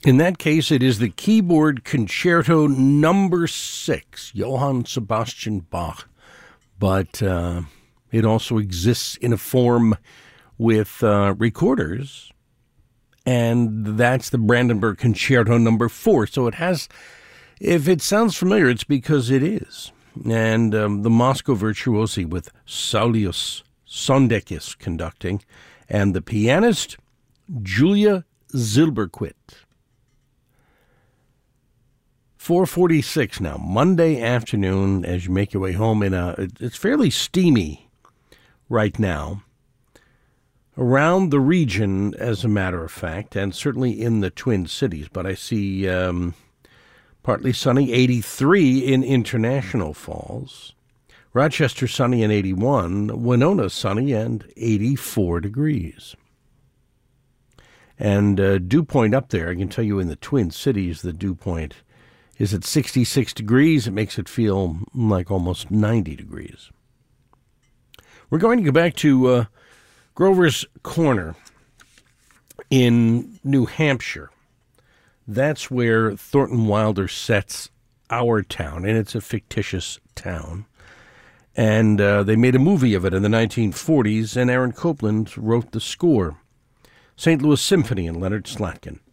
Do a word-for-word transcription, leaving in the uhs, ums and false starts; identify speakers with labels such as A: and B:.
A: In that case, it is the Keyboard Concerto number six, Johann Sebastian Bach. But uh, it also exists in a form with uh, recorders, and that's the Brandenburg Concerto number four. So it has, if it sounds familiar, it's because it is. And um, the Moscow Virtuosi with Saulius Sondekis conducting, and the pianist, Julia Zilberquit. four forty-six now, Monday afternoon, as you make your way home. In a, it's fairly steamy right now around the region, as a matter of fact, and certainly in the Twin Cities. But I see um, partly sunny, eighty-three in International Falls. Rochester sunny and eighty-one. Winona sunny and eighty-four degrees. And uh, dew point up there, I can tell you in the Twin Cities, the dew point is at sixty-six degrees. It makes it feel like almost ninety degrees. We're going to go back to uh, Grover's Corner in New Hampshire. That's where Thornton Wilder sets Our Town, and it's a fictitious town. And uh, they made a movie of it in the nineteen forties, and Aaron Copland wrote the score. Saint Louis Symphony and Leonard Slatkin.